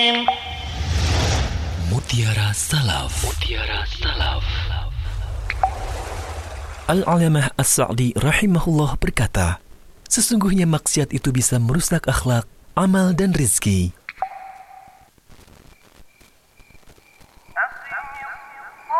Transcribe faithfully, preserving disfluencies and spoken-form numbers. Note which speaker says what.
Speaker 1: Mutiara Salaf. Mutiara Salaf. Al-Alamah As-Sa'di rahimahullah berkata, sesungguhnya maksiat itu bisa merusak akhlak, amal dan rizki.